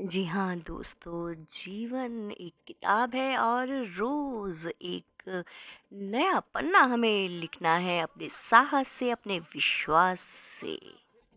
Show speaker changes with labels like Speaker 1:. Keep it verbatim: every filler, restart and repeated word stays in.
Speaker 1: जी हाँ दोस्तों, जीवन एक किताब है और रोज एक नया पन्ना हमें लिखना है अपने साहस से, अपने विश्वास से।